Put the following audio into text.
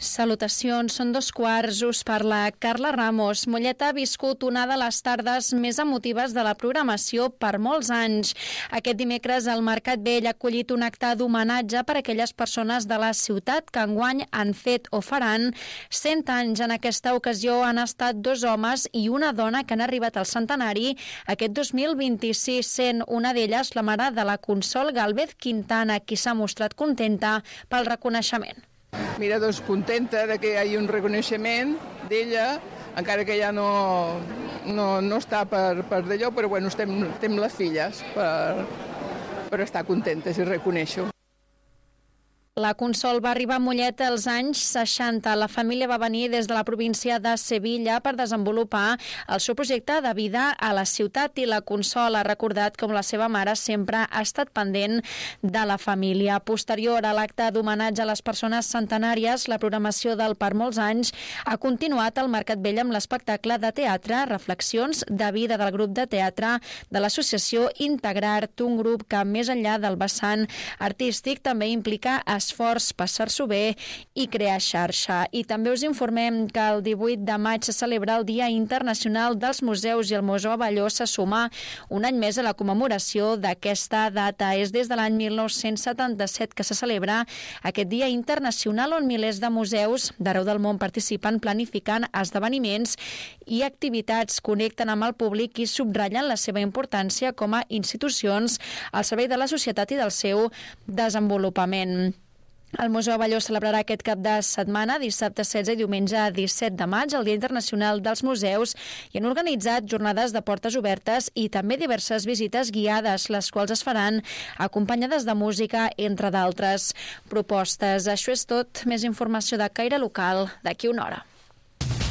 Salutacions, són 2:15, us parla Carla Ramos. Mollet ha viscut una de les tardes més emotives de la programació per molts anys. Aquest dimecres el Mercat Vell ha acollit un acte d'homenatge per a aquelles persones de la ciutat que enguany han fet o faran 100 anys. En aquesta ocasió han estat 2 homes i una dona que han arribat al centenari aquest 2026, sent una d'elles la mare de la Consol Gálvez Quintana, qui s'ha mostrat contenta pel reconeixement. Mira, doncs contenta de que hi hagi un reconeixement d'ella, encara que ja no està per d'allò, però bueno, estem les filles per estar contentes i reconèixer-ho. La Consol va arribar a Mollet als anys 60. La família va venir des de la província de Sevilla per desenvolupar el seu projecte de vida a la ciutat i la Consol ha recordat com la seva mare sempre ha estat pendent de la família. Posterior a l'acte d'homenatge a les persones centenàries, la programació del Per molts anys ha continuat al Mercat Vell amb l'espectacle de teatre Reflexions de vida del grup de teatre de l'associació Integrart, un grup que més enllà del vessant artístic també implica esforç, passar-s'ho bé i crear xarxa. I també us informem que el 18 de maig se celebra el Dia Internacional dels Museus i el Museu Abelló se suma un any més a la commemoració d'aquesta data. És des de l'any 1977 que se celebra aquest Dia Internacional on milers de museus d'arreu del món participen planificant esdeveniments i activitats, connecten amb el públic i subratllen la seva importància com a institucions al servei de la societat i del seu desenvolupament. El Museu Abelló celebrarà aquest cap de setmana, dissabte 16 i diumenge 17 de maig, el Dia Internacional dels Museus, i han organitzat jornades de portes obertes i també diverses visites guiades, les quals es faran acompanyades de música, entre d'altres propostes. Això és tot. Més informació de caire local d'aquí una hora.